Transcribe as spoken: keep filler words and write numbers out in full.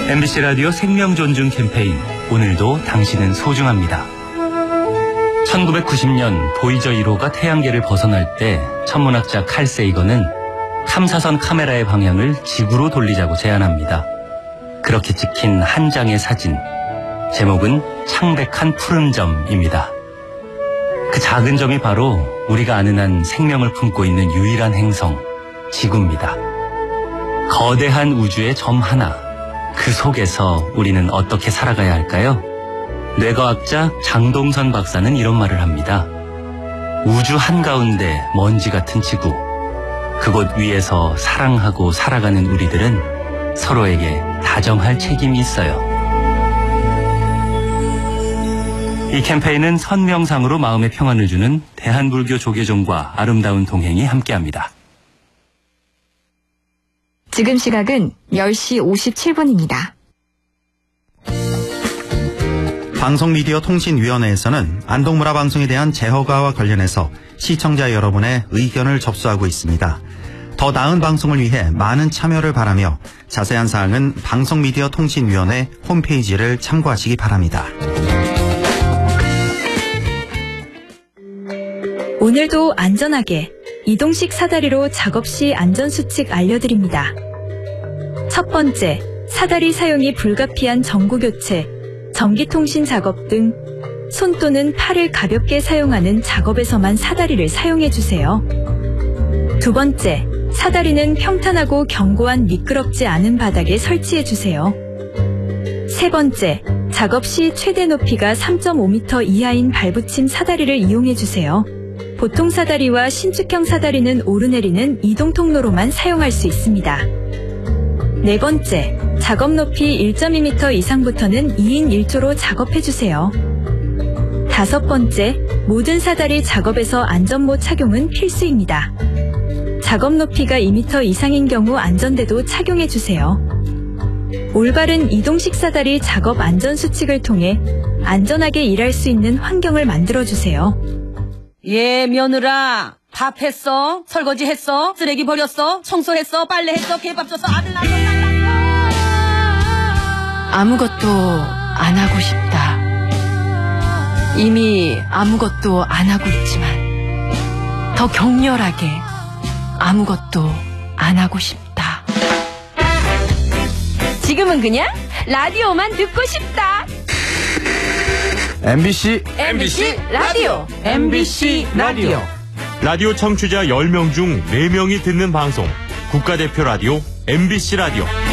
엠비씨 라디오 생명존중 캠페인, 오늘도 당신은 소중합니다. 천구백구십 년 보이저 일 호가 태양계를 벗어날 때 천문학자 칼 세이건은 탐사선 카메라의 방향을 지구로 돌리자고 제안합니다. 그렇게 찍힌 한 장의 사진, 제목은 창백한 푸른 점입니다. 그 작은 점이 바로 우리가 아는 한 생명을 품고 있는 유일한 행성, 지구입니다. 거대한 우주의 점 하나, 그 속에서 우리는 어떻게 살아가야 할까요? 뇌과학자 장동선 박사는 이런 말을 합니다. 우주 한가운데 먼지 같은 지구, 그곳 위에서 사랑하고 살아가는 우리들은 서로에게 다정할 책임이 있어요. 이 캠페인은 선명상으로 마음의 평안을 주는 대한불교 조계종과 아름다운 동행이 함께합니다. 지금 시각은 열 시 오십칠 분입니다. 방송미디어통신위원회에서는 안동문화방송에 대한 재허가와 관련해서 시청자 여러분의 의견을 접수하고 있습니다. 더 나은 방송을 위해 많은 참여를 바라며 자세한 사항은 방송미디어통신위원회 홈페이지를 참고하시기 바랍니다. 오늘도 안전하게 이동식 사다리로 작업 시 안전수칙 알려드립니다. 첫 번째, 사다리 사용이 불가피한 전구교체, 전기통신 작업 등 손 또는 팔을 가볍게 사용하는 작업에서만 사다리를 사용해주세요. 두 번째, 사다리는 평탄하고 견고한 미끄럽지 않은 바닥에 설치해주세요. 세 번째, 작업 시 최대 높이가 삼 점 오 미터 이하인 발붙임 사다리를 이용해주세요. 보통 사다리와 신축형 사다리는 오르내리는 이동 통로로만 사용할 수 있습니다. 네 번째, 작업 높이 일 점 이 미터 이상부터는 이 인 일 조로 작업해주세요. 다섯 번째, 모든 사다리 작업에서 안전모 착용은 필수입니다. 작업 높이가 이 미터 이상인 경우 안전대도 착용해주세요. 올바른 이동식 사다리 작업 안전수칙을 통해 안전하게 일할 수 있는 환경을 만들어주세요. 예, 며느라. 밥 했어? 설거지 했어? 쓰레기 버렸어? 청소했어? 빨래했어? 개밥 줬어? 아들 낳았어? 딸 낳았어? 아무것도 안 하고 싶다. 이미 아무것도 안 하고 있지만 더 격렬하게 아무것도 안 하고 싶다. 지금은 그냥 라디오만 듣고 싶다. 엠비씨 엠비씨 라디오. 엠비씨 라디오. 라디오 청취자 열 명 중 네 명이 듣는 방송, 국가대표 라디오 엠비씨 라디오.